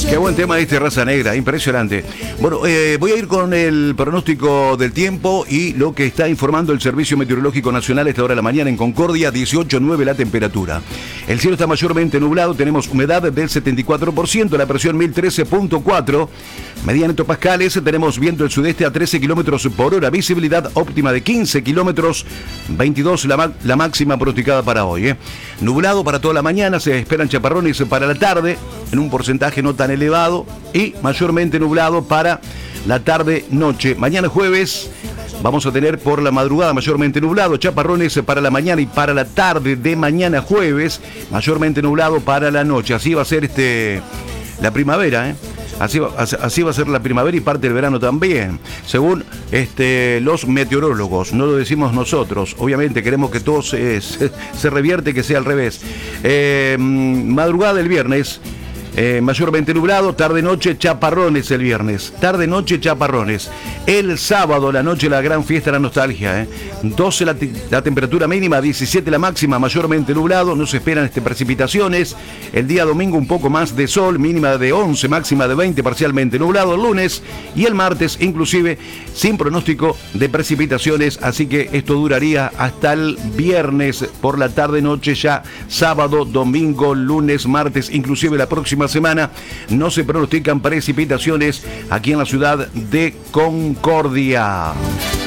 Qué buen tema este, Raza Negra, impresionante. Bueno, voy a ir con el pronóstico del tiempo y lo que está informando el Servicio Meteorológico Nacional a esta hora de la mañana en Concordia, 18,9 la temperatura. El cielo está mayormente nublado, tenemos humedad del 74%, la presión 1013.4, medida en hectopascales, tenemos viento del sudeste a 13 kilómetros por hora, visibilidad óptima de 15 kilómetros, 22 la máxima pronosticada para hoy. Nublado para toda la mañana, se esperan chaparrones para la tarde, en un porcentaje no tan elevado, y mayormente nublado para la tarde-noche. Mañana jueves vamos a tener por la madrugada mayormente nublado, chaparrones para la mañana y para la tarde de mañana jueves, mayormente nublado para la noche. Así va a ser la primavera, Así va a ser la primavera y parte del verano también, según los meteorólogos, no lo decimos nosotros. Obviamente queremos que todo se revierte, que sea al revés. Madrugada del viernes, mayormente nublado, tarde-noche, chaparrones el viernes, tarde-noche, chaparrones. El sábado, la noche, la gran fiesta de la nostalgia, 12 la temperatura mínima, 17 la máxima, mayormente nublado, no se esperan precipitaciones. El día domingo un poco más de sol, mínima de 11, máxima de 20, parcialmente nublado el lunes y el martes inclusive sin pronóstico de precipitaciones, así que esto duraría hasta el viernes por la tarde-noche, ya sábado, domingo, lunes, martes, inclusive la próxima semana no se pronostican precipitaciones aquí en la ciudad de Concordia.